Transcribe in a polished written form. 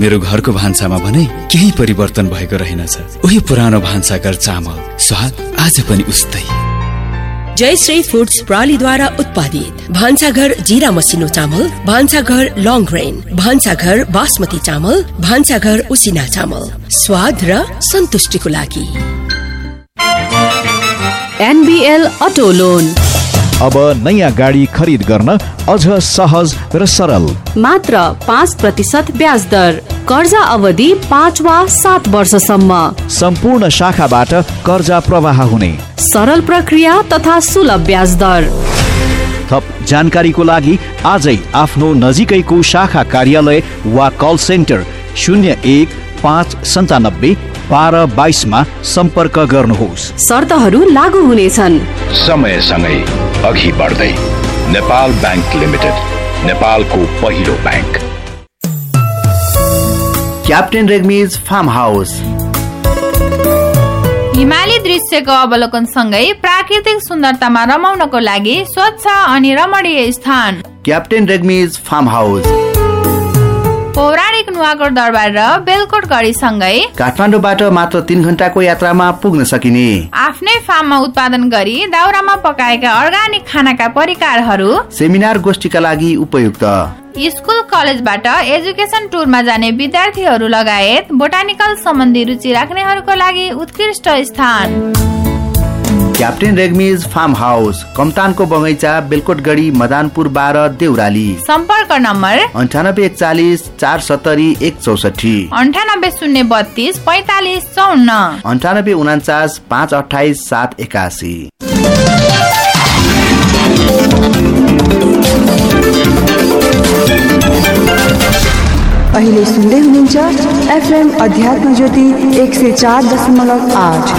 मेरो घरको भान्सामा भने केही परिवर्तन भएको रहेनछ। उही पुरानो भान्साघर चामल, स्वाद आज पनि उस्तै। जयश्री फूड्स प्रणालीद्वारा उत्पादित भान्साघर जीरा मसिनो चामल, भान्साघर लङ ग्रेन, भान्साघर बासमती चामल, भान्साघर उसिना चामल, स्वाद र सन्तुष्टिको लागि। NBL अटो लोन अब नयाँ गाडी खरिद गर्न अझ सहज र सरल। मात्र 5% ब्याज दर, कर्जा अवधि 5 वा 7 वर्षसम्म। सम्पूर्ण शाखाबाट कर्जा प्रवाह हुने सरल प्रक्रिया तथा सुलभ ब्याज दर। थप जानकारीको लागि आजै आफ्नो नजिकैको शाखा कार्यालय वा कल सेन्टर 01-597 1222 मा सम्पर्क गर्नुहोस्। शर्तहरू लागू हुनेछन्। समयसँगै अघि बढ्दै नेपाल बैंक लिमिटेड, नेपालको पहिलो बैंक। क्याप्टेन रेग्मीज फार्म हाउस हिमाली दृश्यको अवलोकन सँगै प्राकृतिक सुन्दरतामा रमाउनको लागि स्वच्छ अनि रमणीय स्थान। क्याप्टेन रेग्मीज फार्म हाउस पौराणिक नुवाकोट दरबार र बेलकोट गढी सँगै काठमाडौँबाट मात्र 3 घण्टाको यात्रामा पुग्न सकिने। आफ्नै फार्ममा उत्पादन गरी दाउरामा पकाएका अर्गानिक खानाका परिकारहरू सेमिनार गोष्ठीका लागि उपयुक्त। स्कुल कलेजबाट एजुकेसन टुरमा जाने विद्यार्थीहरू लगायत बोटानिकल सम्बन्धी रुचि राख्नेहरूको लागि उत्कृष्ट स्थान। क्याप्टेन रेग्मीज फार्म हाउस, कमतानको बगैँचा, बेलकोटगढी, मदानपुर 12, देउराली। सम्पर्क नम्बर 9841 470 164, 98 032 45 54, 9849 528 781। अहिले सुन्दै हुनुहुन्छ FM अध्यात्म ज्योति 104.8।